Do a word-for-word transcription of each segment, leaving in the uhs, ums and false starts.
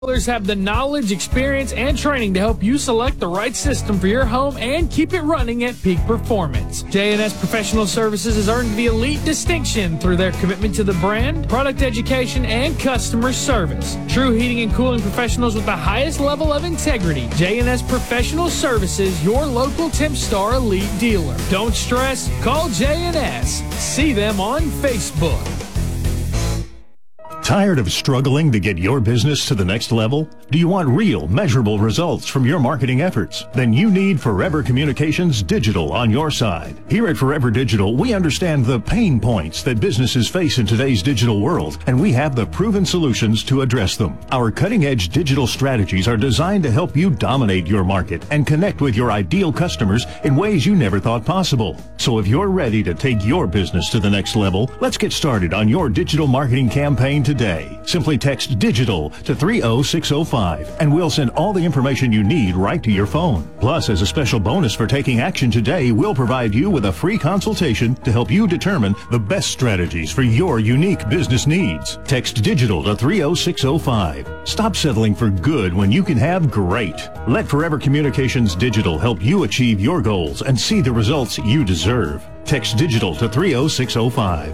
Dealers have the knowledge, experience, and training to help you select the right system for your home and keep it running at peak performance. J and S Professional Services has earned the elite distinction through their commitment to the brand, product education, and customer service. True heating and cooling professionals with the highest level of integrity. J and S Professional Services, your local Tempstar elite dealer. Don't stress, call J and S. See them on Facebook. Tired of struggling to get your business to the next level? Do you want real, measurable results from your marketing efforts? Then you need Forever Communications Digital on your side. Here at Forever Digital, we understand the pain points that businesses face in today's digital world, and we have the proven solutions to address them. Our cutting-edge digital strategies are designed to help you dominate your market and connect with your ideal customers in ways you never thought possible. So if you're ready to take your business to the next level, let's get started on your digital marketing campaign today. Simply text DIGITAL to three oh six oh five and we'll send all the information you need right to your phone. Plus, as a special bonus for taking action today, we'll provide you with a free consultation to help you determine the best strategies for your unique business needs. Text DIGITAL to three oh six oh five. Stop settling for good when you can have great. Let Forever Communications Digital help you achieve your goals and see the results you deserve. Text DIGITAL to three oh six oh five.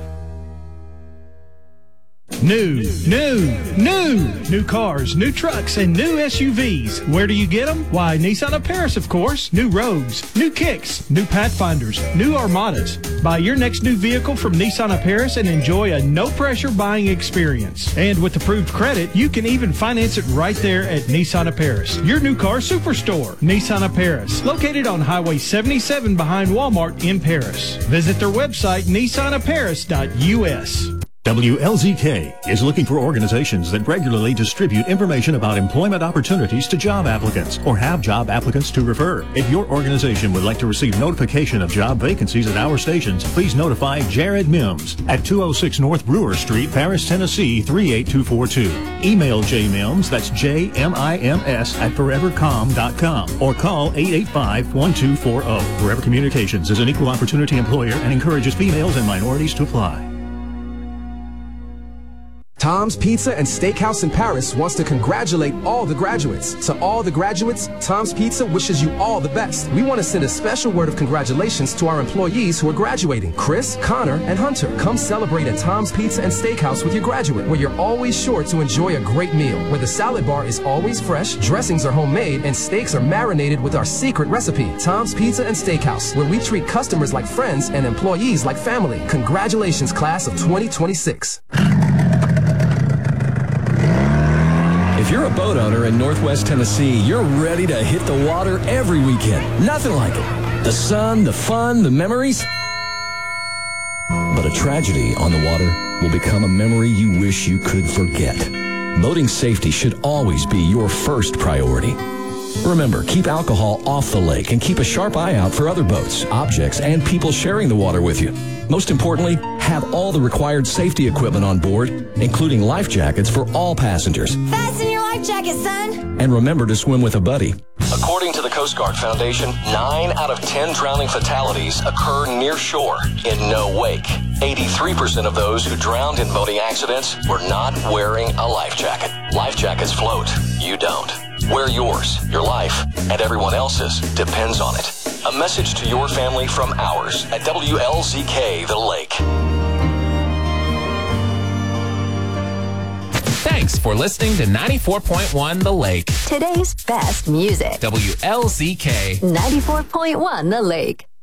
New, new, new, new cars, new trucks, and new S U Vs. Where do you get them? Why, Nissan of Paris, of course. New Rogues, new Kicks, new Pathfinders, new Armadas. Buy your next new vehicle from Nissan of Paris and enjoy a no-pressure buying experience. And with approved credit, you can even finance it right there at Nissan of Paris. Your new car superstore, Nissan of Paris, located on Highway seventy-seven behind Walmart in Paris. Visit their website, nissan of paris dot U S. W L Z K is looking for organizations that regularly distribute information about employment opportunities to job applicants or have job applicants to refer. If your organization would like to receive notification of job vacancies at our stations, please notify Jared Mims at two oh six North Brewer Street, Paris, Tennessee three eight two four two. Email J Mims, that's J M I M S at forever com dot com, or call eight eight five, one two four zero. Forever Communications is an equal opportunity employer and encourages females and minorities to apply. Tom's Pizza and Steakhouse in Paris wants to congratulate all the graduates. To all the graduates, Tom's Pizza wishes you all the best. We want to send a special word of congratulations to our employees who are graduating. Chris, Connor, and Hunter. Come celebrate at Tom's Pizza and Steakhouse with your graduate, where you're always sure to enjoy a great meal, where the salad bar is always fresh, dressings are homemade, and steaks are marinated with our secret recipe. Tom's Pizza and Steakhouse, where we treat customers like friends and employees like family. Congratulations, class of twenty twenty-six. If you're a boat owner in Northwest Tennessee, you're ready to hit the water every weekend. Nothing like it. The sun, the fun, the memories. But a tragedy on the water will become a memory you wish you could forget. Boating safety should always be your first priority. Remember, keep alcohol off the lake and keep a sharp eye out for other boats, objects, and people sharing the water with you. Most importantly, have all the required safety equipment on board, including life jackets for all passengers. Fasten your life jacket, son! And remember to swim with a buddy. According to the Coast Guard Foundation, nine out of ten drowning fatalities occur near shore in no wake. eighty-three percent of those who drowned in boating accidents were not wearing a life jacket. Life jackets float. You don't. Wear yours. Your life, and everyone else's, depends on it. A message to your family from ours at W L Z K The Lake. Thanks for listening to ninety-four point one The Lake. Today's best music. W L Z K ninety-four point one The Lake.